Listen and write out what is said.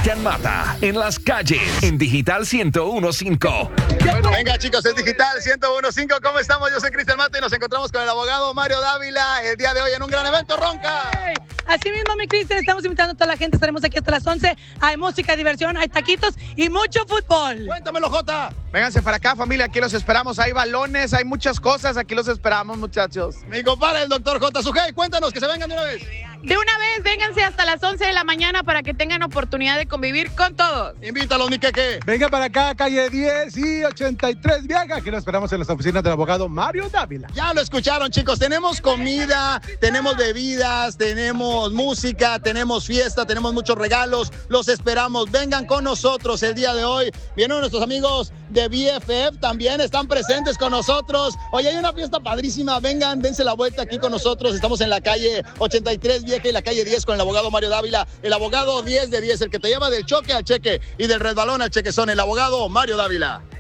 Cristian Mata en las calles en Digital 101.5. Venga, chicos, es Digital 101.5. ¿Cómo estamos? Yo soy Cristian Mata y nos encontramos con el abogado Mario Dávila el día de hoy en un gran evento, Ronca. Hey, así mismo, mi Cristian, estamos invitando a toda la gente. Estaremos aquí hasta las 11. Hay música, diversión, hay taquitos y mucho fútbol. Cuéntamelo, Jota. Vénganse para acá, familia, aquí los esperamos. Hay balones, hay muchas cosas, aquí los esperamos, muchachos. Mi compadre, el doctor J. Sujei, cuéntanos que se vengan de una vez. De una vez, vénganse hasta las 11 de la mañana para que tengan oportunidad de convivir con todos. Invítalos, mi queque. Venga para acá, calle 10 y 83 Viaga, que lo esperamos en las oficinas del abogado Mario Dávila. Ya lo escucharon, chicos. Tenemos comida, tenemos bebidas, tenemos música, tenemos fiesta, tenemos muchos regalos. Los esperamos. Vengan con nosotros el día de hoy. Vienen nuestros amigos de BFF, también están presentes con nosotros. Hoy hay una fiesta padrísima. Vengan, dense la vuelta aquí con nosotros. Estamos en la calle 83 Vieja y la calle 10 con el abogado Mario Dávila. El abogado 10 de 10, el que te lleva del choque al cheque y del resbalón al chequezón. El abogado Mario Dávila.